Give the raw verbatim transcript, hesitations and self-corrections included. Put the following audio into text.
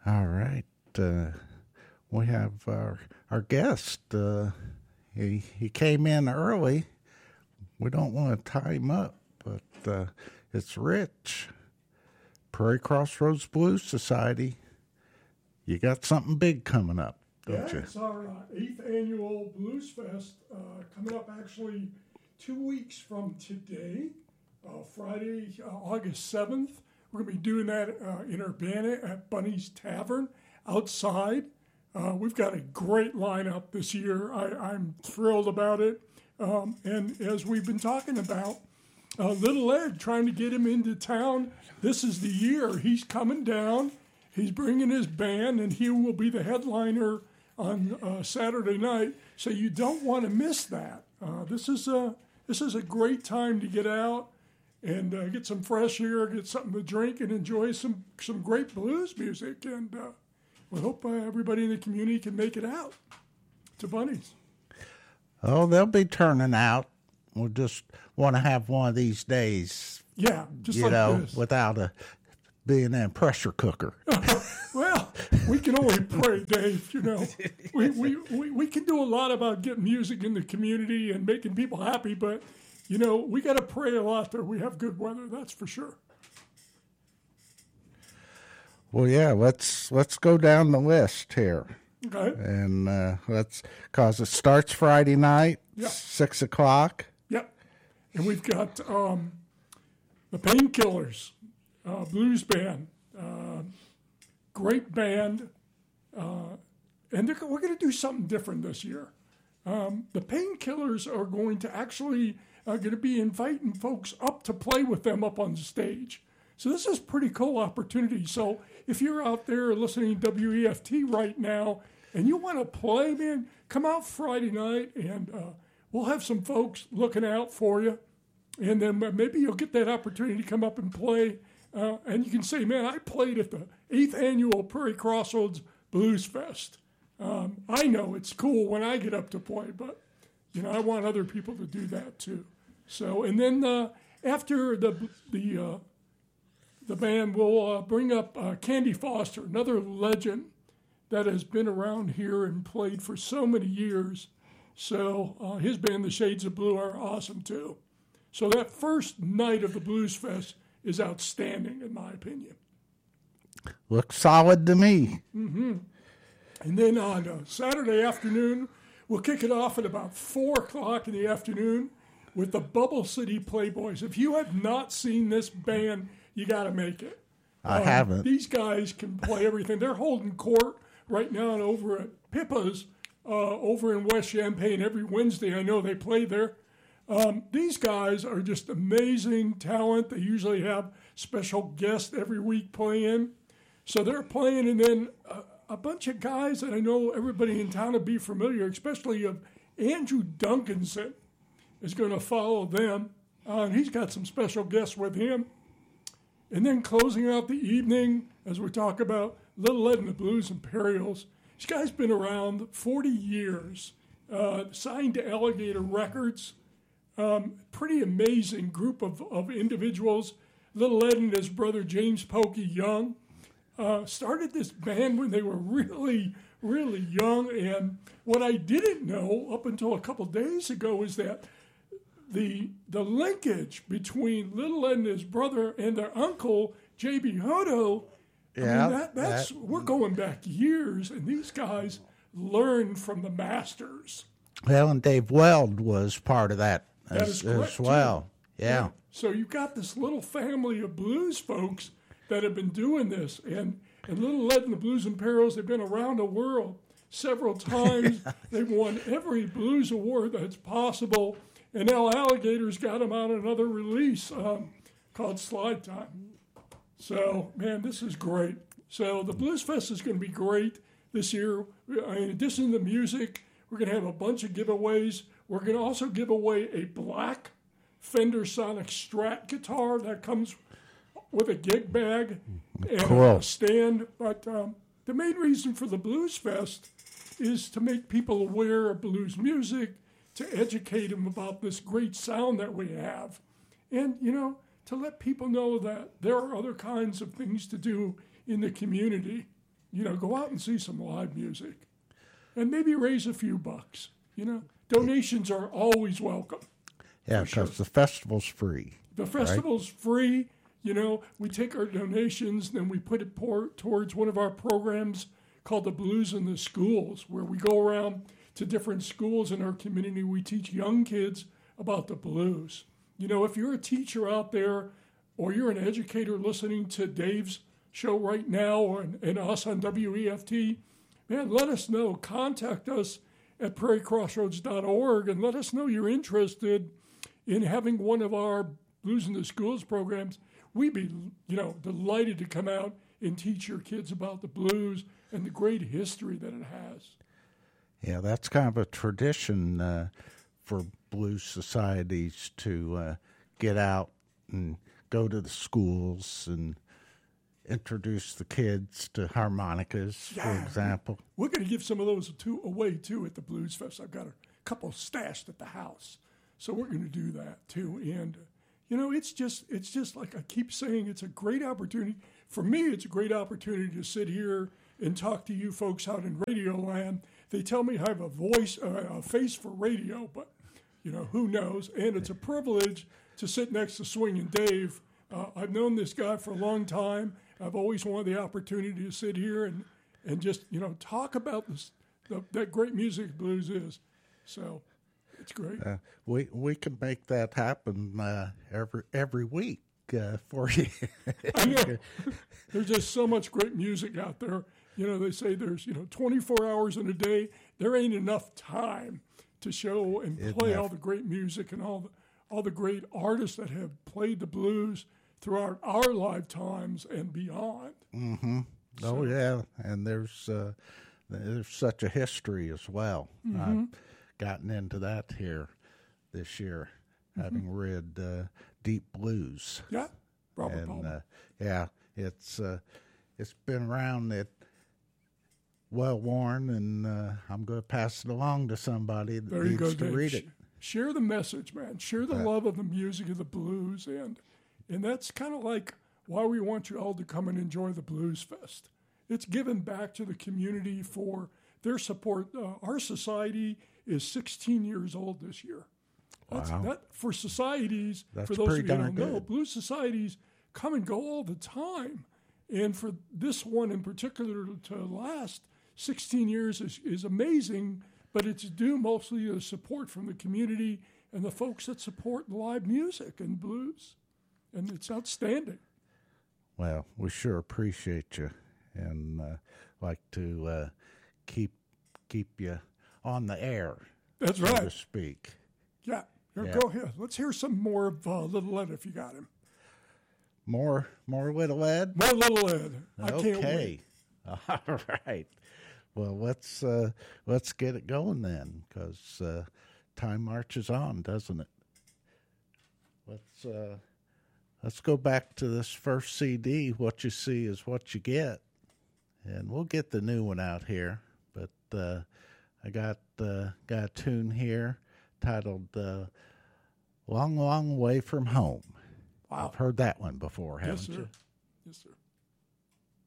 All right. Uh, we have our, our guest. Uh, he, he came in early. We don't want to tie him up, but uh, it's Rich, Prairie Crossroads Blues Society. You got something big coming up, don't yeah, you? It's our uh, eighth annual Blues Fest uh, coming up actually two weeks from today, uh, Friday, uh, August seventh. We're going to be doing that uh, in Urbana at Bunny's Tavern outside. Uh, we've got a great lineup this year. I, I'm thrilled about it. Um, and as we've been talking about, uh, Little Ed, trying to get him into town, this is the year. He's coming down. He's bringing his band, and he will be the headliner on uh, Saturday night. So you don't want to miss that. Uh, this is a this is a great time to get out and uh, get some fresh air, get something to drink, and enjoy some some great blues music. And uh, we hope uh, everybody in the community can make it out to Bunny's. Oh, they'll be turning out. We'll just want to have one of these days. Yeah, just you like know, this. without a being a pressure cooker. Well, we can only pray, Dave. You know, we, we, we, we can do a lot about getting music in the community and making people happy, but, you know, we got to pray a lot that we have good weather, that's for sure. Well, yeah, let's let's go down the list here. Okay. And uh, let's, because it starts Friday night, Yeah. six o'clock. Yep. And we've got um, the Painkillers, uh, blues band, uh, great band, uh, and they're, we're going to do something different this year. Um, the Painkillers are going to actually uh, going to be inviting folks up to play with them up on the stage. So this is a pretty cool opportunity. So if you're out there listening to W E F T right now and you want to play, man, come out Friday night and uh, we'll have some folks looking out for you. And then maybe you'll get that opportunity to come up and play. Uh, and you can say, man, I played at the eighth annual Prairie Crossroads Blues Fest. Um, I know it's cool when I get up to play, but, you know, I want other people to do that too. So, and then uh, after the the uh, the band will uh, bring up uh, Candy Foster, another legend that has been around here and played for so many years. So uh, his band, The Shades of Blue, are awesome too. So that first night of the Blues Fest is outstanding, in my opinion. Looks solid to me. Mm-hmm. And then on uh, Saturday afternoon, we'll kick it off at about four o'clock in the afternoon with the Bubble City Playboys. If you have not seen this band, you got to make it. I um, haven't. These guys can play everything. They're holding court right now over at Pippa's uh, over in West Champaign every Wednesday. I know they play there. Um, these guys are just amazing talent. They usually have special guests every week playing. So they're playing, and then uh, a bunch of guys that I know everybody in town will be familiar, especially of Andrew Duncanson is going to follow them. Uh, and he's got some special guests with him. And then closing out the evening, as we talk about Little Ed and the Blues Imperials, this guy's been around forty years, uh, signed to Alligator Records. Um, pretty amazing group of, of individuals. Little Ed and his brother James Pokey Young uh, started this band when they were really, really young. And what I didn't know up until a couple days ago is that the the linkage between Little Ed and his brother and their uncle J B Hodo, Yeah, I mean, that, that's that- we're going back years, and these guys learned from the masters. Well, and Dave Weld was part of that, That as, is correct, as too. well. Yeah. So you've got this little family of blues folks that have been doing this, and and Little Ed and the Blues Imperials, they've been around the world several times. They've won every blues award that's possible. And now Alligator's got them on another release um, called Slide Time. So, man, this is great. So the Blues Fest is going to be great this year. In addition to the music, we're going to have a bunch of giveaways. We're going to also give away a black Fender Sonic Strat guitar that comes with a gig bag and Cool. a stand. But um, the main reason for the Blues Fest is to make people aware of blues music, to educate them about this great sound that we have, and, you know, to let people know that there are other kinds of things to do in the community. you know, go out and see some live music, and maybe raise a few bucks. You know, donations are always welcome. Yeah, because sure. the festival's free. The festival's right? free. You know, we take our donations, then we put it por- towards one of our programs called the Blues in the Schools, where we go around to different schools in our community. We teach young kids about the blues. You know, if you're a teacher out there or you're an educator listening to Dave's show right now or and us on W E F T, man, let us know. Contact us at prairie crossroads dot org and let us know you're interested in having one of our Blues in the Schools programs. We'd be, you know, delighted to come out and teach your kids about the blues and the great history that it has. Yeah, that's kind of a tradition uh, for blues societies to uh, get out and go to the schools and introduce the kids to harmonicas, yeah. for example. We're going to give some of those too, away, too, at the Blues Fest. I've got a couple stashed at the house. So we're going to do that, too. And, uh, you know, it's just, it's just like I keep saying, it's a great opportunity. For me, it's a great opportunity to sit here and talk to you folks out in Radio Land. They tell me I have a voice, uh, a face for radio, but, you know, who knows? And it's a privilege to sit next to Swingin' Dave. Uh, I've known this guy for a long time. I've always wanted the opportunity to sit here and, and just, you know, talk about this, the, that great music blues is. So it's great. Uh, we we can make that happen uh, every every week uh, for you. I know. There's just so much great music out there. You know, they say there's, you know, twenty-four hours in a day. There ain't enough time to show and play Enough. all the great music and all the, all the great artists that have played the blues throughout our lifetimes and beyond. Mm-hmm. So, oh, yeah. And there's uh, there's such a history as well. Mm-hmm. I've gotten into that here this year, mm-hmm. having read uh, Deep Blues. Yeah, Robert and, Palmer. Uh, yeah, it's uh, it's been around it, well worn, and uh, I'm going to pass it along to somebody that there you needs go, to Dave. read it. Share the message, man. Share the Uh, love of the music of the blues, and and that's kind of like why we want you all to come and enjoy the Blues Fest. It's given back to the community for their support. Uh, our society is sixteen years old this year. That's, Wow. That for societies, That's for those of you pretty who darn don't know, good. blues societies come and go all the time. And for this one in particular to last sixteen years is, is amazing, but it's due mostly to support from the community and the folks that support live music and blues. And it's outstanding. Well, we sure appreciate you, and uh, like to uh, keep keep you on the air. That's so right. to speak. Yeah. Here, Yeah. Go ahead. Let's hear some more of uh, Little Ed if you got him. More, more Little Ed. More Little Ed. I can't Okay. wait. All right. Well, let's uh, let's get it going then, because uh, time marches on, doesn't it? Let's uh, let's go back to this first C D. What you see is what you get, and we'll get the new one out here. But uh, I got uh, got a tune here titled uh, "Long, Long Way from Home." Wow. I've heard that one before, haven't Yes, sir. you? Yes, sir.